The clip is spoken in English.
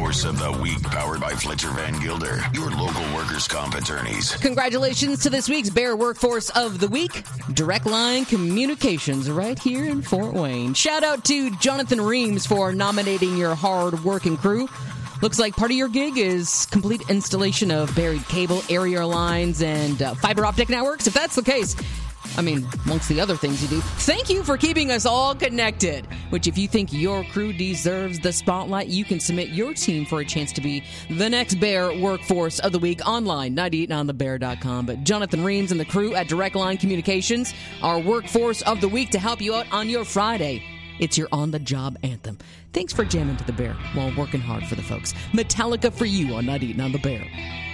Workforce of the Week, powered by Fletcher Van Gilder, your local workers' comp attorneys. Congratulations to this week's Bear Workforce of the Week, Direct Line Communications, right here in Fort Wayne. Shout out to Jonathan Reams for nominating your hard-working crew. Looks like part of your gig is complete installation of buried cable, area lines, and fiber optic networks. If that's the case, I mean, amongst the other things you do, thank you for keeping us all connected. Which, if you think your crew deserves the spotlight, you can submit your team for a chance to be the next Bear Workforce of the Week online, 989thebear.com. But Jonathan Reams and the crew at Direct Line Communications are Workforce of the Week to help you out on your Friday. It's your on-the-job anthem. Thanks for jamming to the Bear while working hard for the folks. Metallica for you on 989 The Bear.